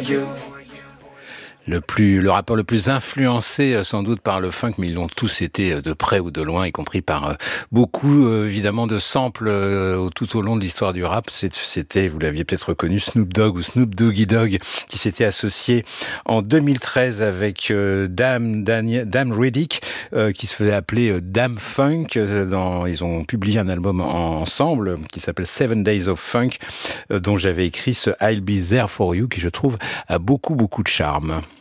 Le rappeur le plus influencé sans doute par le funk, mais ils l'ont tous été de près ou de loin, y compris par beaucoup évidemment de samples tout au long de l'histoire du rap. C'était, vous l'aviez peut-être reconnu, Snoop Dogg ou Snoop Doggy Dogg, qui s'était associé en 2013 avec Dame Riddick, qui se faisait appeler Dame Funk. Ils ont publié un album ensemble qui s'appelle 7 Days of Funk, dont j'avais écrit ce I'll Be There For You, qui je trouve a beaucoup de charme.